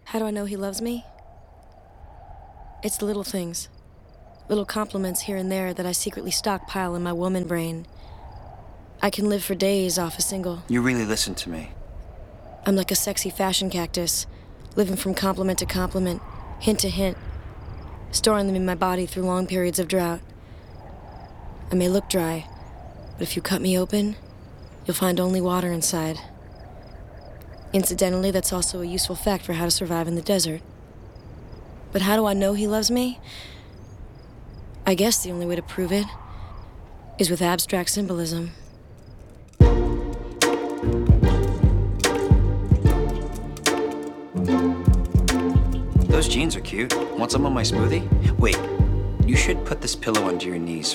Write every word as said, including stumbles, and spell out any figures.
How do I know he loves me? It's the little things. Little compliments here and there that I secretly stockpile in my woman brain. I can live for days off a single. You really listen to me. I'm like a sexy fashion cactus, living from compliment to compliment, hint to hint, storing them in my body through long periods of drought. I may look dry, but if you cut me open, you'll find only water inside. Incidentally, that's also a useful fact for how to survive in the desert. But how do I know he loves me? I guess the only way to prove it is with abstract symbolism. Those jeans are cute. Want some on my smoothie? Wait, you should put this pillow under your knees